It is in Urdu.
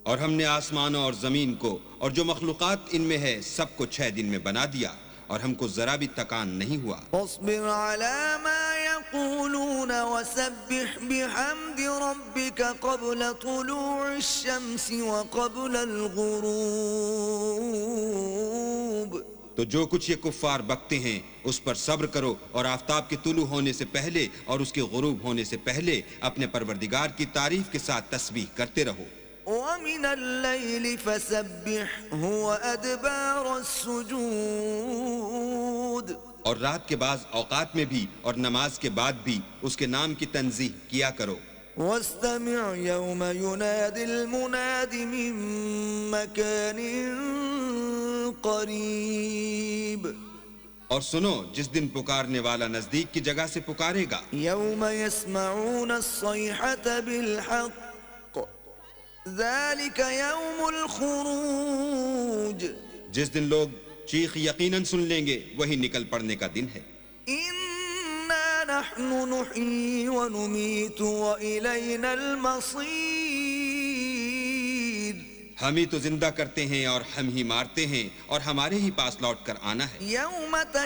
اور ہم نے آسمانوں اور زمین کو اور جو مخلوقات ان میں ہے سب کو 6 دن میں بنا دیا اور ہم کو ذرا بھی تکان نہیں ہوا. اصبر على ما يقولون وسبح بحمد ربك قبل طلوع الشمس وقبل الغروب. تو جو کچھ یہ کفار بکتے ہیں اس پر صبر کرو اور آفتاب کے طلوع ہونے سے پہلے اور اس کے غروب ہونے سے پہلے اپنے پروردگار کی تعریف کے ساتھ تسبیح کرتے رہو. ومن الليل فسبحه وأدبار السجود. اور رات کے بعض اوقات میں بھی اور نماز کے بعد بھی اس کے نام کی تنزیح کیا کرو. واستمع يوم ينادي المناد من مكان قريب. اور سنو جس دن پکارنے والا نزدیک کی جگہ سے پکارے گا. يوم يسمعون الصيحة بالحق ذلك يوم الخروج. جس دن لوگ چیخ یقیناً سن لیں گے وہی نکل پڑنے کا دن ہے. إنا نحن نحيي ونميت وإلينا المصير. ہم ہی تو زندہ کرتے ہیں اور ہم ہی مارتے ہیں اور ہمارے ہی پاس لوٹ کر آنا ہے. يوم